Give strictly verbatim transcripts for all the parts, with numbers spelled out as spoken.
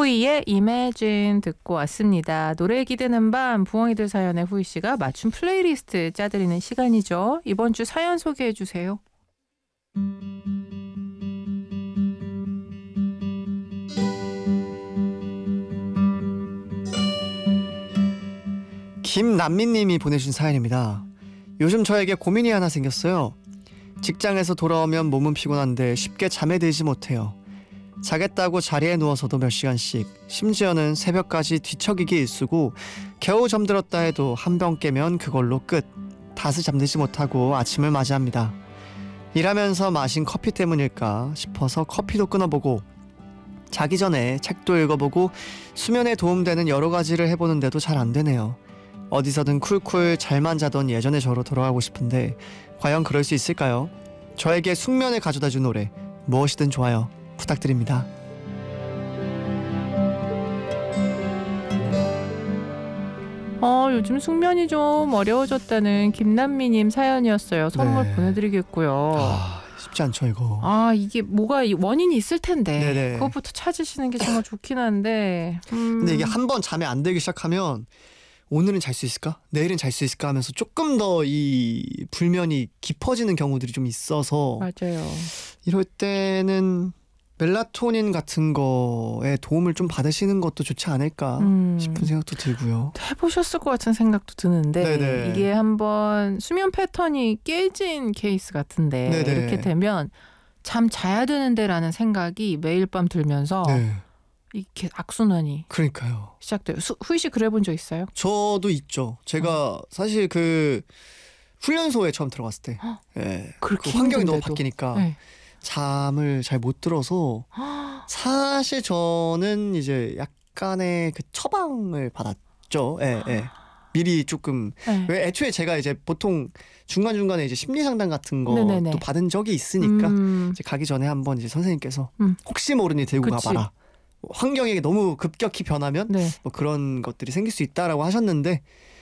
후이의 Imagine 듣고 왔습니다. 노래 기대는 밤 부엉이들 사연에 후이 씨가 맞춤 플레이리스트 짜드리는 시간이죠. 이번 주 사연 소개해 주세요. 김남민님이 보내주신 사연입니다. 요즘 저에게 고민이 하나 생겼어요. 직장에서 돌아오면 몸은 피곤한데 쉽게 잠에 들지 못해요. 자겠다고 자리에 누워서도 몇 시간씩, 심지어는 새벽까지 뒤척이기 일쑤고 겨우 잠들었다 해도 한 병 깨면 그걸로 끝. 다시 잠들지 못하고 아침을 맞이합니다. 일하면서 마신 커피 때문일까 싶어서 커피도 끊어보고 자기 전에 책도 읽어보고 수면에 도움되는 여러 가지를 해보는데도 잘 안 되네요. 어디서든 쿨쿨 잘만 자던 예전의 저로 돌아가고 싶은데 과연 그럴 수 있을까요? 저에게 숙면을 가져다준 노래 무엇이든 좋아요. 부탁드립니다. 어, 요즘 숙면이 좀 어려워졌다는 김남미님 사연이었어요. 선물 네. 보내드리겠고요. 아, 쉽지 않죠 이거. 아, 이게 뭐가 원인이 있을 텐데 네네. 그것부터 찾으시는 게 정말 좋긴 한데 음... 근데 이게 한번 잠에 안 들기 시작하면 오늘은 잘 수 있을까? 내일은 잘 수 있을까? 하면서 조금 더 이 불면이 깊어지는 경우들이 좀 있어서 맞아요. 이럴 때는 멜라토닌 같은 거에 도움을 좀 받으시는 것도 좋지 않을까 음... 싶은 생각도 들고요. 해보셨을 것 같은 생각도 드는데 네네. 이게 한번 수면 패턴이 깨진 케이스 같은데 네네. 이렇게 되면 잠 자야 되는데 라는 생각이 매일 밤 들면서 네. 이렇게 악순환이 그러니까요. 시작돼요. 수, 후이 씨 그래 본 적 있어요? 저도 있죠. 제가 어. 사실 그 훈련소에 처음 들어갔을 때 어? 예, 그렇게 그 환경이 너무 힘든데도. 바뀌니까 네. 잠을 잘 못 들어서 사실 저는 이제 약간의 그 처방을 받았죠. 예, 예. 미리 조금 네. 왜 애초에 제가 이제 보통 중간 중간에 이제 심리 상담 같은 것도 네네네. 받은 적이 있으니까 음, 이제 가기 전에 한번 이제 선생님께서 음. 혹시 모르니 들고 그치. 가봐라. 환경이 너무 급격히 변하면 네. 뭐 그런 것들이 생길 수 있다라고 하셨는데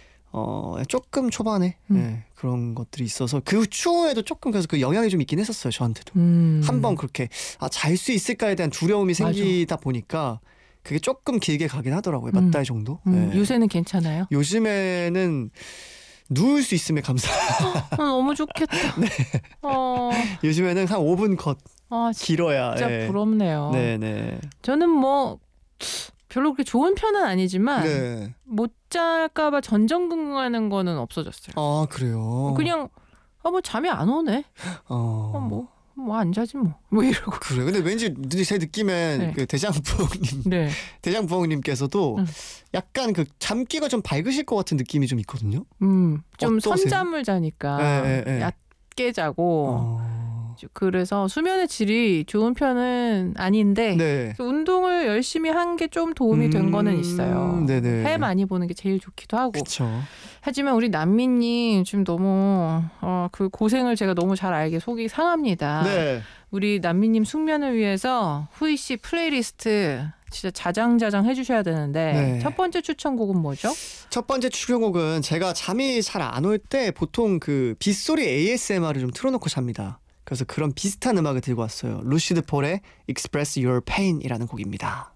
어 조금 초반에 음. 예, 그런 것들이 있어서 그 추후에도 조금 그래서 그 영향이 좀 있긴 했었어요 저한테도. 음. 한번 그렇게 아, 잘 수 있을까에 대한 두려움이 생기다 보니까 그게 조금 길게 가긴 하더라고요. 몇 음. 달 정도. 음, 예. 요새는 괜찮아요? 요즘에는 누울 수 있으면 감사. 어, 너무 좋겠다. 네. 어, 요즘에는 한 오 분 컷 아, 길어야. 진짜 예. 부럽네요. 네네. 저는 뭐 별로 그렇게 좋은 편은 아니지만 네. 못 잘까봐 전전긍긍하는 거는 없어졌어요. 아 그래요. 그냥 아, 뭐 잠이 안 오네. 어. 어, 뭐 뭐 안 자지 뭐. 뭐 이러고. 그래. 근데 왠지 제 느낌엔 네. 그 대장 부엉님, 네. 대장 부엉님께서도 음. 약간 그 잠기가 좀 밝으실 것 같은 느낌이 좀 있거든요. 음, 좀 어떠세요? 선잠을 자니까 네, 네, 네. 얕게 자고 어. 그래서 수면의 질이 좋은 편은 아닌데 네. 운동을 열심히 한 게 좀 도움이 된 음, 거는 있어요. 네네. 해 많이 보는 게 제일 좋기도 하고. 그렇죠. 하지만 우리 남민님 지금 너무 어, 그 고생을 제가 너무 잘 알게 속이 상합니다. 네. 우리 남민님 숙면을 위해서 후이 씨 플레이리스트 진짜 자장자장 해주셔야 되는데 네. 첫 번째 추천곡은 뭐죠? 첫 번째 추천곡은 제가 잠이 잘 안 올 때 보통 그 빗소리 에이에스엠알을 좀 틀어놓고 잡니다. 그래서 그런 비슷한 음악을 들고 왔어요. 루시드 폴의 Express Your Pain이라는 곡입니다.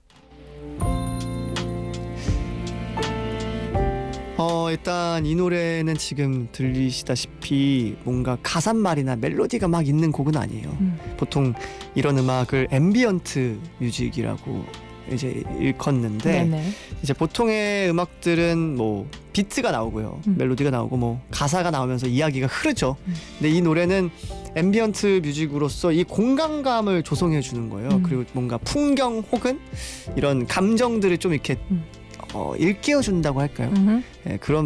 어 일단 이 노래는 지금 들리시다시피 뭔가 가사말이나 멜로디가 막 있는 곡은 아니에요. 음. 보통 이런 음악을 앰비언트 뮤직이라고 이제 일컫는데 네네. 이제 보통의 음악들은 뭐 비트가 나오고요, 음. 멜로디가 나오고 뭐 가사가 나오면서 이야기가 흐르죠. 음. 근데 이 노래는 앰비언트 뮤직으로서 이 공간감을 조성해 주는 거예요. 음. 그리고 뭔가 풍경 혹은 이런 감정들을 좀 이렇게 음. 어, 일깨워 준다고 할까요? 음흠. 예, 그런